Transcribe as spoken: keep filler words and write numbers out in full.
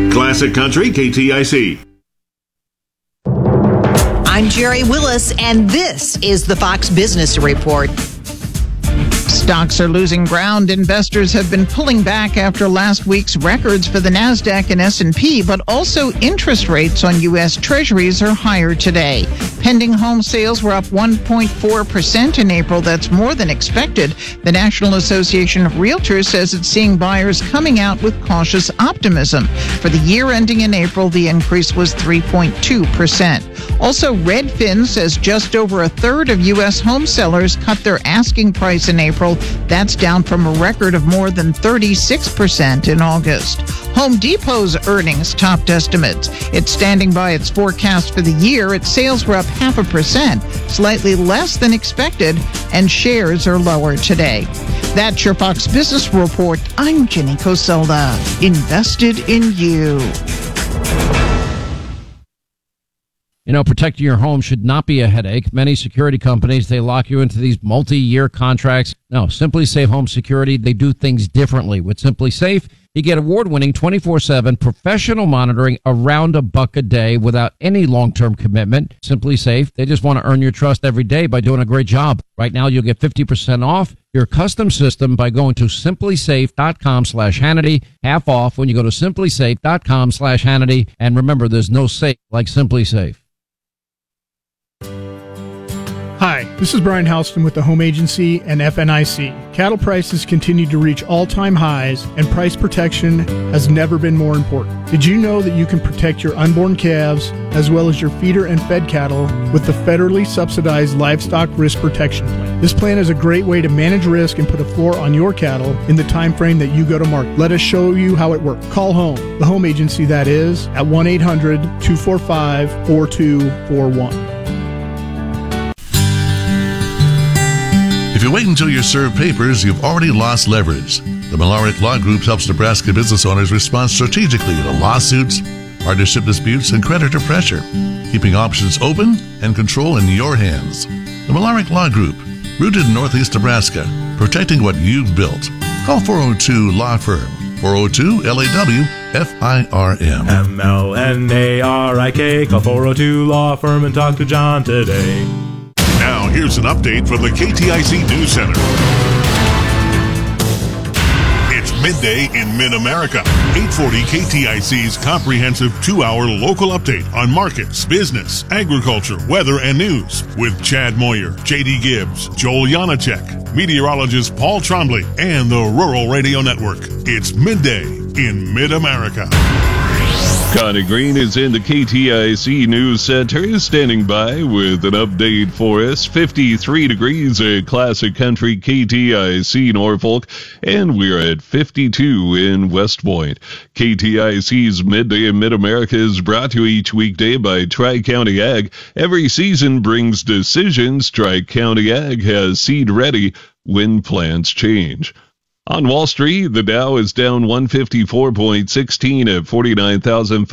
Classic Country K T I C. I'm Jerry Willis, and this is the Fox Business Report. Stocks are losing ground. Investors have been pulling back after last week's records for the NASDAQ and S and P, but also interest rates on U S Treasuries are higher today. Pending home sales were up one point four percent in April. That's more than expected. The National Association of Realtors says it's seeing buyers coming out with cautious optimism. For the year ending in April, the increase was three point two percent. Also, Redfin says just over a third of U S home sellers cut their asking price in April. That's down from a record of more than thirty-six percent in August. Home Depot's earnings topped estimates. It's standing by its forecast for the year. Its sales were up half a percent, slightly less than expected, and shares are lower today. That's your Fox Business Report. I'm Jenny Coselda. Invested in you. You know, protecting your home should not be a headache. Many security companies, they lock you into these multi-year contracts. No, Simply Safe Home Security, they do things differently. With Simply Safe, you get award-winning twenty-four seven professional monitoring around a buck a day without any long-term commitment. Simply Safe, they just want to earn your trust every day by doing a great job. Right now, you'll get fifty percent off your custom system by going to simplysafe.com slash Hannity. Half off when you go to simplysafe.com slash Hannity. And remember, there's no safe like Simply Safe. Hi, this is Brian Houston with the Home Agency and F N I C. Cattle prices continue to reach all-time highs, and price protection has never been more important. Did you know that you can protect your unborn calves as well as your feeder and fed cattle with the federally subsidized Livestock Risk Protection Plan? This plan is a great way to manage risk and put a floor on your cattle in the time frame that you go to market. Let us show you how it works. Call home, the Home Agency that is, at one eight hundred two four five four two four one. If you wait until you're served papers, you've already lost leverage. The Millerick Law Group helps Nebraska business owners respond strategically to lawsuits, partnership disputes, and creditor pressure, keeping options open and control in your hands. The Millerick Law Group, rooted in Northeast Nebraska, protecting what you've built. Call four oh two Law Firm, four oh two L A W F I R M. M L N A R I K, call four oh two Law Firm and talk to John today. Now, here's an update from the K T I C News Center. It's midday in Mid-America. eight forty K T I C's comprehensive two-hour local update on markets, business, agriculture, weather, and news with Chad Moyer, J D Gibbs, Joel Janacek, meteorologist Paul Trombley, and the Rural Radio Network. It's midday in Mid-America. Connie Green is in the K T I C News Center, standing by with an update for us. fifty-three degrees at Classic Country K T I C Norfolk, and we're at fifty-two in West Point. K T I C's Midday in Mid-America is brought to you each weekday by Tri-County Ag. Every season brings decisions. Tri-County Ag has seed ready when plans change. On Wall Street, the Dow is down one fifty-four point one six at forty-nine thousand